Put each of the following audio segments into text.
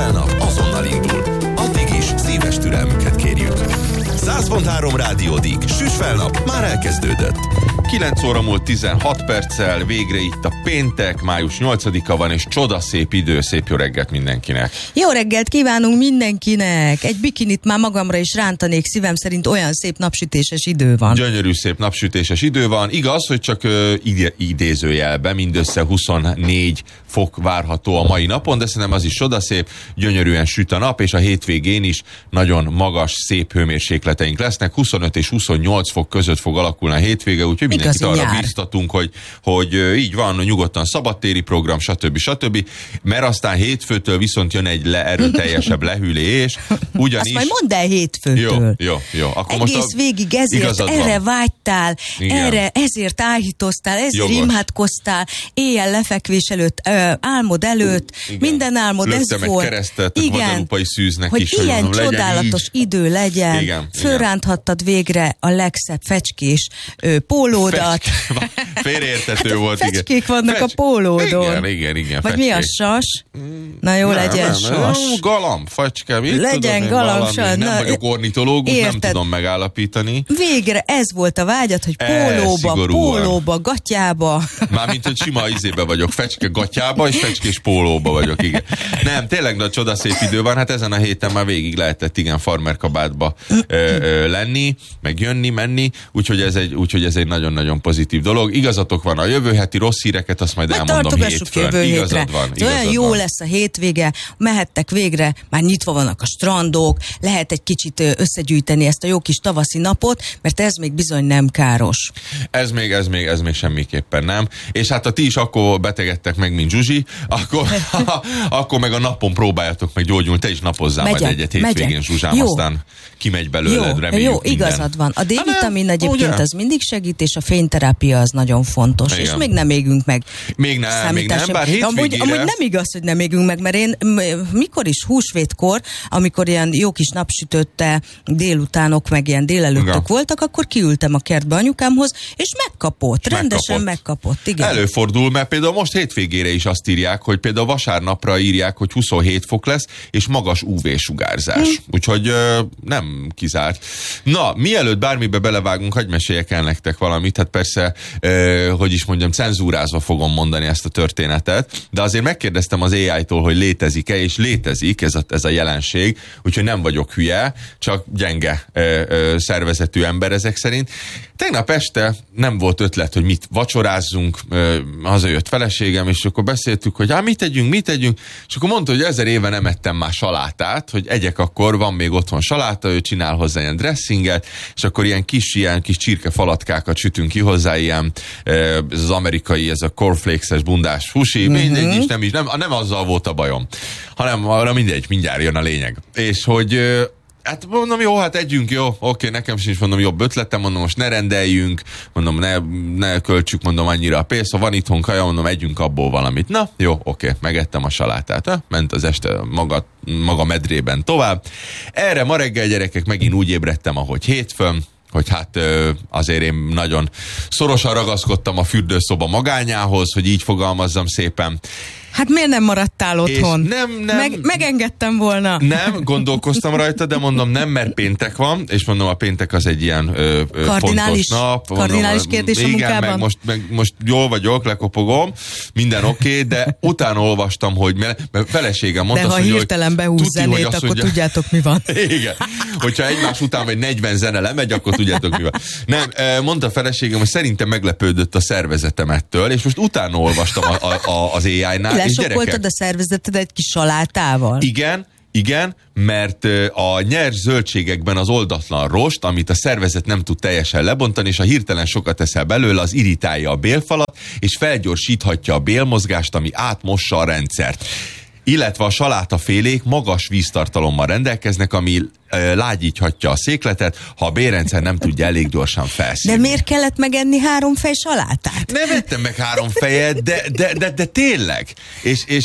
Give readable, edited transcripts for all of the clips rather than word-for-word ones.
felnap azonnal indul. Addig is szíves türelmüket kérjük. 100.3 Rádiódik, Süss felnap már elkezdődött. 9 óra múlt 16 perccel, végre itt a péntek, május 8-a van, és csodaszép idő, szép jó reggelt mindenkinek. Jó reggelt kívánunk mindenkinek! Egy bikinit már magamra is rántanék, szívem szerint olyan szép napsütéses idő van. Gyönyörű szép napsütéses idő van. Igaz, hogy csak idézőjelben mindössze 24 fok várható a mai napon, de szerintem az is csodaszép, gyönyörűen süt a nap, és a hétvégén is nagyon magas, szép hőmérsékleteink lesznek. 25 és 28 fok között fog alakulni a hétvége, úgyhogy mindenkit arra bíztatunk, hogy így van, nyugodtan szabadtéri program, stb. Mert aztán hétfőtől viszont jön egy erőteljesebb lehűlés. Ugyanis... Azt majd mondd el hétfőtől. Jó. Akkor egész most végig ezért, erre vágytál, ezért áhítoztál, ezért imádkoztál, éjjel lefekvés előtt, álmod előtt, minden álmod ez volt. Löktem egy keresztet, guadalupai szűznek hogy is. Hogy ilyen csodálatos idő legyen. Fölránthattad végre a legszebb fecskés pólódat. Félreérthető volt, igen. Fecskék vannak a pólódon. Igen. Vagy mi a sas? Na jó, legyen sas. Galamb, fecske, mit legyen tudom galamb, nem vagyok ornitológus, nem tudom megállapítani. Végre ez volt a vágyad, hogy pólóba, gatyába. Mármint, hogy sima izébe vagyok, fecske gatyába, és fecskés pólóba vagyok, igen. Nem, tényleg nagy csodaszép idő van, hát ezen a héten már végig lehetett, igen, farmerkabátba lenni, meg jönni, menni, úgyhogy ez egy nagyon-nagyon pozitív dolog. Igazatok van, a jövő heti rossz híreket, azt majd elmondom hétfőn. Igazad van. Olyan jó lesz a hétvége, mehettek végre, már nyitva vannak a strandok, lehet egy kicsit összegyűjteni ezt a jó kis tavaszi napot, mert ez még bizony nem káros. Ez még semmiképpen nem. És hát ha ti is akkor betegedtek meg, mint Zsuzsi, akkor meg a napon próbáljatok meg gyógyulni, te is napozzál majd egyet hétvégén, Zsuzsám, jó. Aztán kimegy belőled, reméljük jó, igazad van. A D-vitamin egyébként az mindig segít, és a fényterápia az nagyon fontos. Igen. És még nem égünk meg. Még nem, bár hétvégére... Amúgy nem igaz, hogy nem égünk meg, mert én mikor is húsvétkor, amikor ilyen jó kis napsütötte délutánok, meg ilyen délelőttök voltak, akkor kiültem a kertbe anyukámhoz, és rendesen megkapott. Igen. Előfordul, mert például most hétvégére is azt írják, hogy például vasárnapra írják, hogy 27 fok lesz, és magas UV-sugárzás. Úgyhogy nem kizárt. Na, mielőtt bármibe belevágunk, hagyj meséljek el nektek valamit, hát persze, hogy is mondjam, cenzúrázva fogom mondani ezt a történetet, de azért megkérdeztem az AI-tól, hogy létezik-e, és létezik ez a jelenség, úgyhogy nem vagyok hülye, csak gyenge szervezetű ember ezek szerint. Tegnap este nem volt ötlet, hogy mit vacsorázzunk, hazajött feleségem, és akkor beszéltük, hogy mit tegyünk, és akkor mondta, hogy 1000 éve nem ettem már salátát, hogy egyek akkor, van még otthon saláta, ő csinál hozzá ilyen dressinget, és akkor ilyen kis csirkefalatkákat sütünk ki hozzá, ilyen ez az amerikai, ez a cornflakes-es bundás fusi, mindegy is, nem azzal volt a bajom, hanem mindegy, mindjárt jön a lényeg. És hogy hát mondom, jó, hát együnk, jó, oké, nekem sincs, mondom, jobb ötletem, mondom, most ne rendeljünk, mondom, ne költsük, mondom, annyira a pénzt, ha van itthon kaja, mondom, együnk abból valamit. Na, jó, oké, megettem a salátát, ment az este maga medrében tovább. Erre ma reggel, gyerekek, megint úgy ébredtem, ahogy hétfőn, hogy hát azért én nagyon szorosan ragaszkodtam a fürdőszoba magányához, hogy így fogalmazzam szépen. Hát miért nem maradtál otthon? Nem. Megengedtem volna. Nem, gondolkoztam rajta, de mondom nem, mert péntek van, és mondom a péntek az egy ilyen fontos nap. Kardinális kérdés a munkában. Meg most jól vagyok, lekopogom, minden oké, de utána olvastam, hogy mert feleségem mondta, de ha hirtelen behúz zenét, akkor tudjátok mi van. Igen, hogyha egymás után vagy 40 zene lemegy, akkor tudjátok mi van. Nem, mondta a feleségem, hogy szerintem meglepődött a szervezetem ettől, és most utána olvastam az AI-nál. Lesokkoltad a szervezeted egy kis salátával? Igen, mert a nyers zöldségekben az oldatlan rost, amit a szervezet nem tud teljesen lebontani, és ha hirtelen sokat eszel belőle, az irritálja a bélfalat, és felgyorsíthatja a bélmozgást, ami átmossa a rendszert. Illetve a salátafélék magas víztartalommal rendelkeznek, ami lágyíthatja a székletet, ha a bélrendszer nem tudja elég gyorsan felszívni. De miért kellett megenni 3 fej salátát? Nem vettem meg 3 fejet, de tényleg. És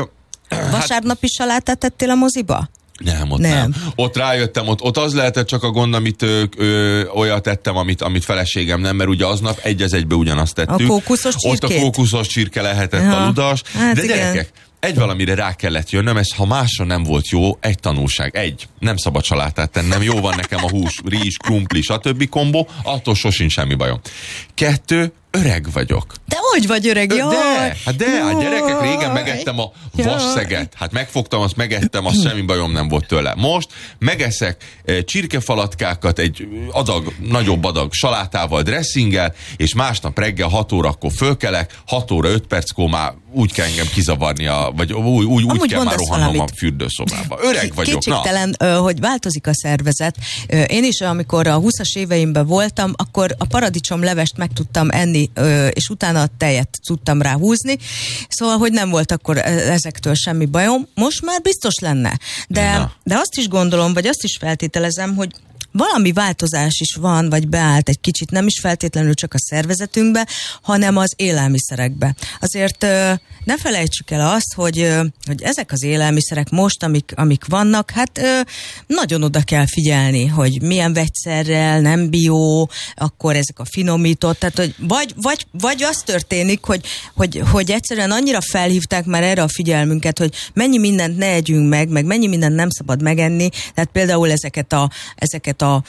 vasárnapi salátát tettél a moziba? Nem. Ott rájöttem, ott az lehetett csak a gond, amit olyat tettem, amit feleségem nem, mert ugye aznap egy az egybe ugyanazt tettük. A kókuszos csirkét? Ott a kókuszos csirke lehetett a ludas. Hát de igen. gyerekek, egy valamire rá kellett jönnöm, ez ha másra nem volt jó, egy tanulság. Nem szabad salátát tennem, jó van nekem a hús, rizs, krumpli, stb. Kombó, attól sosincs semmi bajom. 2, öreg vagyok. De hogy vagy öreg? Hát gyerekek, régen megettem a vasszeget. Hát megfogtam, azt megettem, azt semmi bajom nem volt tőle. Most megeszek csirkefalatkákat, egy nagyobb adag salátával, dressinggel, és másnap reggel 6 órakor fölkelek, 6 óra 5 perckor már úgy kell engem kizavarni, vagy úgy kell már rohannom a fürdőszobába. Öreg vagyok. Kétségtelen, hogy változik a szervezet. Én is, amikor a 20-as éveimben voltam, akkor a paradicsomlevest meg tudtam enni, és utána a tejet tudtam ráhúzni, szóval, hogy nem volt akkor ezektől semmi bajom. Most már biztos lenne. De azt is gondolom, vagy azt is feltételezem, hogy valami változás is van, vagy beállt egy kicsit, nem is feltétlenül csak a szervezetünkbe, hanem az élelmiszerekbe. Azért ne felejtsük el azt, hogy ezek az élelmiszerek most, amik vannak, hát nagyon oda kell figyelni, hogy milyen vegyszerrel, nem bio, akkor ezek a finomított, tehát hogy vagy az történik, hogy egyszerűen annyira felhívták már erre a figyelmünket, hogy mennyi mindent ne együnk meg mennyi mindent nem szabad megenni, tehát például ezeket a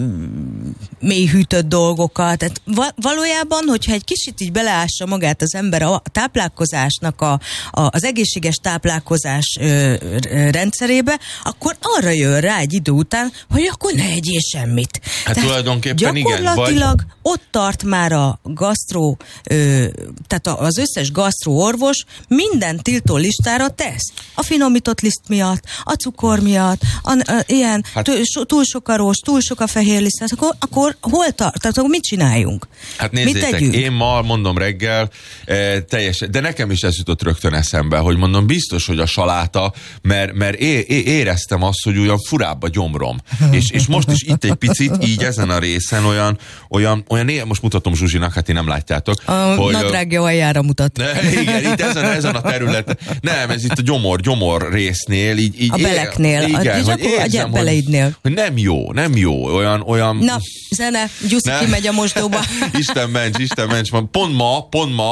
mélyhűtött dolgokat. Tehát valójában, hogyha egy kicsit így beleássa magát az ember a táplálkozásnak, az egészséges táplálkozás rendszerébe, akkor arra jön rá egy idő után, hogy akkor ne egyél semmit. Hát tehát tulajdonképpen gyakorlatilag igen, ott tart már a gasztró, tehát az összes gasztróorvos minden tiltó listára tesz. A finomított liszt miatt, a cukor miatt, ilyen túl sok a rós, túl sok a fehér liszt, akkor hol tart? Tehát akkor mit csináljunk? Hát nézzétek, én ma mondom reggel teljesen, de nekem is ez jutott rögtön eszembe, hogy mondom biztos, hogy a saláta, mert éreztem azt, hogy olyan furább a gyomrom. és most is itt egy picit, így ezen a részen olyan most mutatom Zsuzsinak, hát ti nem látjátok. Hogy nadrágja aljára mutat. Igen, itt ezen a területen. Nem, ez itt a gyomor résznél. Így a beleknél. Igen, hogy érzem, hogy nem jó. Olyan... Na, zene, Gyuszi kimegy a mosdóba. Isten ments, pont ma